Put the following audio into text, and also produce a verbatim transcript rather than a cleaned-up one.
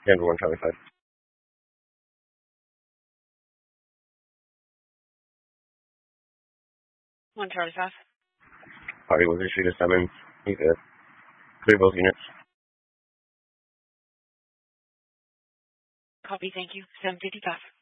Denver one Charlie five. One Charlie five. Party was issued a summons. He's good. Clear both units. Copy, thank you. seven fifty-five.